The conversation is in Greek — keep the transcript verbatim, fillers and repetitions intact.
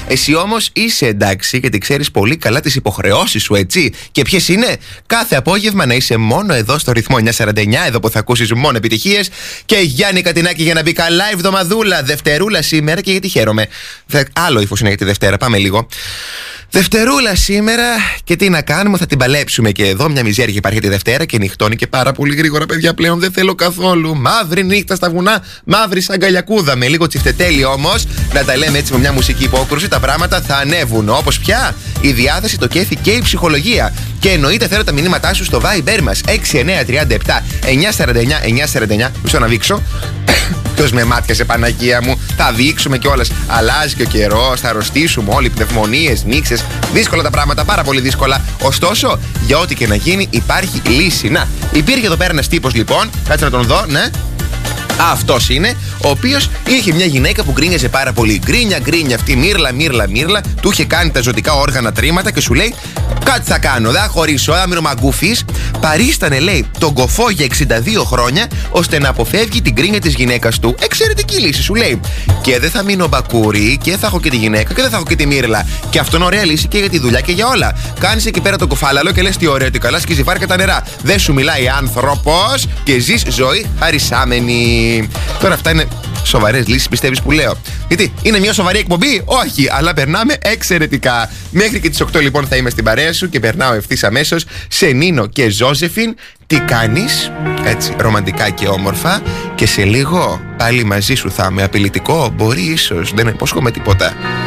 Εσύ όμως είσαι εντάξει, γιατί ξέρεις πολύ καλά τις υποχρεώσεις σου, έτσι. Και ποιες είναι? Κάθε απόγευμα να είσαι μόνο εδώ στο ρυθμό εννιακόσια σαράντα εννιά, εδώ που θα ακούσεις μόνο επιτυχίες. Και Γιάννη Κατινάκη για να μπει καλά η εβδομαδούλα. Δευτερούλα σήμερα, και γιατί χαίρομαι. Άλλο ύφος είναι για τη Δευτέρα, πάμε λίγο. Δευτερούλα σήμερα, και τι να κάνουμε, θα την παλέψουμε και εδώ. Μια μιζέρια υπάρχει τη Δευτέρα και νυχτώνει και πάρα πολύ γρήγορα, παιδιά. Πλέον δεν θέλω καθόλου. Μαύρη νύχτα στα βουνά, μαύρη σαν καλιακούδα. Με λίγο τσιφτετέλη όμως, να τα λέμε έτσι με μια μουσική υπόκρουση, τα πράγματα θα ανέβουν. Όπως πια η διάθεση, το κέφι και η ψυχολογία. Και εννοείται θέλω τα μηνύματά σου στο Viber μας έξι εννιά τρία επτά εννιακόσια σαράντα εννιά εννιακόσια σαράντα εννιά. Μισό να δείξω. Ποιος με μάτιασε, Παναγία μου. Θα δείξουμε κιόλας. Αλλάζει και ο καιρός, θα αρρωστήσουμε όλοι. Πνευμονίες, νήξες. Δύσκολα τα πράγματα, πάρα πολύ δύσκολα. Ωστόσο, για ό,τι και να γίνει, υπάρχει λύση. Να, υπήρχε εδώ πέρα ένας τύπος λοιπόν. Κάτσε να τον δω, ναι. Αυτός είναι, ο οποίος είχε μια γυναίκα που γκρίνιαζε πάρα πολύ. Γκρίνια, γκρίνια αυτή, μύρλα, μύρλα, μύρλα. Του είχε κάνει τα ζωτικά όργανα τρίματα και σου λέει: κάτι θα κάνω, δεν θα χωρίσω, θα μείνω μαγκούφης. Παρίστανε, λέει, τον κοφό για εξήντα δύο χρόνια, ώστε να αποφεύγει την γκρίνια της γυναίκας του. Εξαιρετική λύση, σου λέει. Και δεν θα μείνω μπακούρι, και θα έχω και τη γυναίκα, και δεν θα έχω και τη μύρλα. Και αυτό είναι ωραία λύση και για τη δουλειά και για όλα. Κάνεις εκεί πέρα τον κοφάλαλο και λες: τι ωραία, τι καλά, σκίζει βάρκα τα νερά. Δεν σου μιλάει άνθρωπος και ζεις ζωή χαρισάμενη. Τώρα αυτά είναι σοβαρές λύσεις, πιστεύεις που λέω? Γιατί είναι μια σοβαρή εκπομπή? Όχι, αλλά περνάμε εξαιρετικά. Μέχρι και τις οκτώ λοιπόν θα είμαι στην παρέα σου και περνάω ευθύς αμέσως σε Νίνο και Ζώζεφιν. Τι κάνεις? Έτσι, ρομαντικά και όμορφα. Και σε λίγο πάλι μαζί σου θα είμαι. Απειλητικό? Μπορεί ίσως, δεν υπόσχομαι τίποτα.